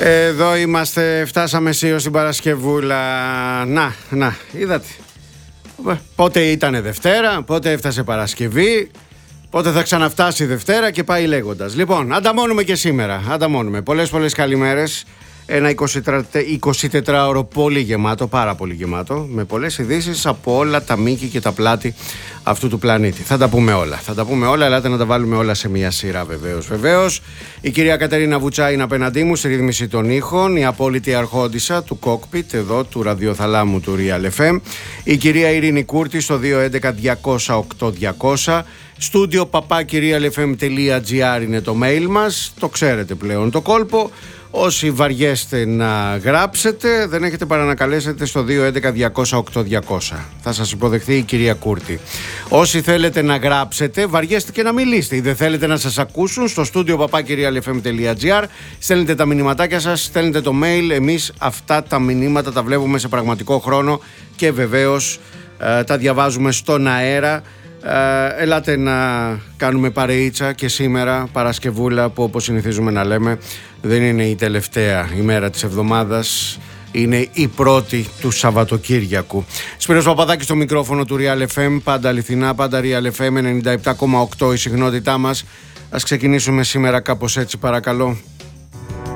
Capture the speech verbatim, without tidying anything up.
Εδώ είμαστε, φτάσαμε σίγουρα στην Παρασκευούλα. Να, να, είδατε. Πότε ήτανε Δευτέρα, πότε έφτασε Παρασκευή, πότε θα ξαναφτάσει Δευτέρα και πάει λέγοντας. Λοιπόν, ανταμώνουμε και σήμερα, ανταμώνουμε. Πολλές πολλές καλημέρες. Ένα εικοσιτετράωρο πολύ γεμάτο, πάρα πολύ γεμάτο, με πολλές ειδήσεις από όλα τα μήκη και τα πλάτη αυτού του πλανήτη. Θα τα πούμε όλα, θα τα πούμε όλα, ελάτε να τα βάλουμε όλα σε μια σειρά βεβαίως. Βεβαίως, η κυρία Κατερίνα Βουτσά είναι απέναντί μου στη ρύθμιση των ήχων, η απόλυτη αρχόντισσα του κόκπιτ εδώ του ραδιοθαλάμου του Real εφ εμ, η κυρία Ειρήνη Κούρτη στο δύο έντεκα διακόσια οκτώ διακόσια, στούντιο παπάκι realfm τελεία gr είναι το mail μας, το ξέρετε πλέον το κόλπο. Όσοι βαριέστε να γράψετε, δεν έχετε παρά να καλέσετε στο δύο έντεκα διακόσια οκτώ διακόσια. Θα σας υποδεχθεί η κυρία Κούρτη. Όσοι θέλετε να γράψετε, βαριέστε και να μιλήσετε. Ή δεν θέλετε να σας ακούσουν, στο στούντιο παπάκι realfm τελεία gr στέλνετε τα μηνυματάκια σας, στέλνετε το mail. Εμείς αυτά τα μηνύματα τα βλέπουμε σε πραγματικό χρόνο και βεβαίως ε, τα διαβάζουμε στον αέρα. Ε, ελάτε να κάνουμε παρεΐτσα και σήμερα Παρασκευούλα, που όπως συνηθίζουμε να λέμε δεν είναι η τελευταία ημέρα της εβδομάδας, είναι η πρώτη του Σαββατοκύριακου. Σπύρος Παπαδάκης στο μικρόφωνο του Real εφ εμ, πάντα αληθινά, πάντα Real εφ εμ ενενήντα επτά κόμμα οκτώ η συχνότητά μας. Ας ξεκινήσουμε σήμερα κάπως έτσι, παρακαλώ.